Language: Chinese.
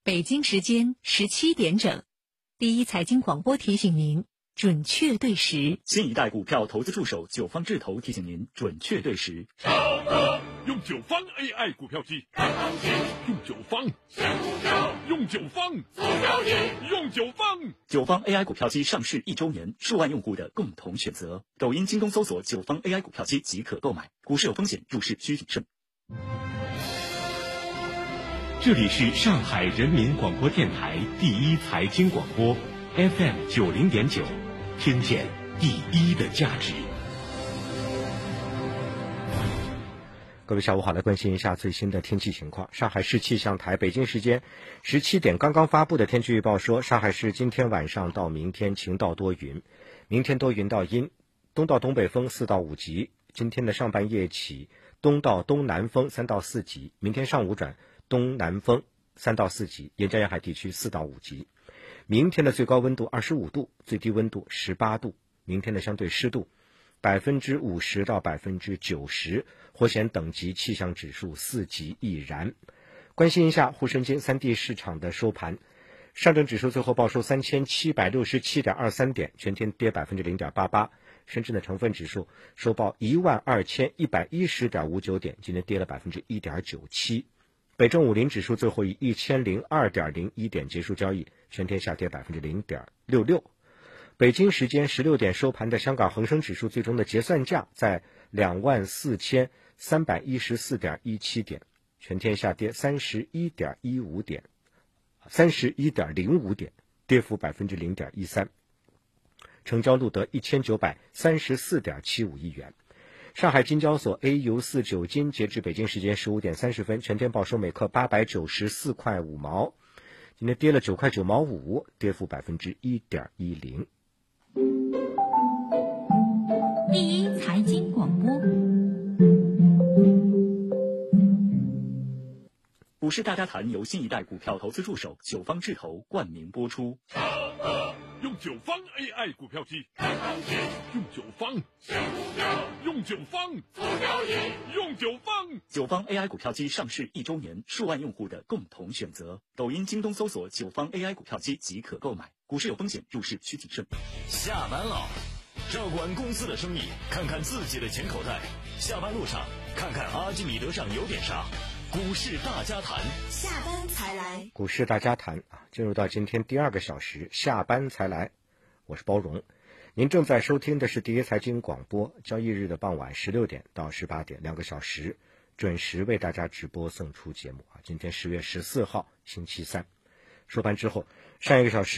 北京时间17点整，第一财经广播提醒您准确对时。 新一代股票投资助手九方智投提醒您准确对时。 超哥用九方 AI 股票机看行情，用九方选股票，用九方做交易，用九方。 九方 AI 股票机上市1周年，数万用户的共同选择。抖音、京东搜索九方 AI 股票机即可购买。股市有风险，入市需谨慎。 这里是上海人民广播电台第一财经广播 FM 90.9，听见第一的价值。 各位下午好，来关心一下最新的天气情况。上海市气象台北京时间17点刚刚发布的天气预报说，上海市今天晚上到明天晴到多云，明天多云到阴，东到东北风4到5级。今天的上半夜起，东到东南风3到4级，明天上午转东南风3到4级，沿江沿海地区4到5级。明天的最高温度25度，最低温度18度。明天的相对湿度50%到90%，火险等级气象指数4级易燃。关心一下沪深金3地市场的收盘，上证指数最后报收3767.23点，全天跌0.88%。深圳的成分指数收报12110.59点，今天跌了1.97%。北证50指数最后以1002.01点结束交易，全天下跌0.66%。北京时间16点收盘的香港恒生指数最终的结算价在24314.17点，全天下跌31.05点，跌幅0.13%。成交录得1934.75亿元。上海金交所 AU49 金截至北京时间15点30分，全天报收每克894块5毛，今天跌了9块9毛5，跌幅1.10%。 第一财经广播， 股市大家谈由新一代股票投资助手九方智投冠名播出。 用九方 AI 股票机看行情，用九方选股票，用九方做交易，用九方。 九方 AI 股票机上市1周年，数万用户的共同选择。抖音、京东搜索九方 AI 股票机即可购买。股市有风险，入市需谨慎。 下班了，照管公司的生意，看看自己的钱口袋。下班路上，看看阿基米德上有点啥。股市大家谈， 下班才来。 股市大家谈进入到今天第2个小时，下班才来。我是包荣，您正在收听的是第一财经广播，交易日的傍晚16点到18点2个小时，准时为大家直播送出节目今天10月14号星期三，收盘之后上1个小时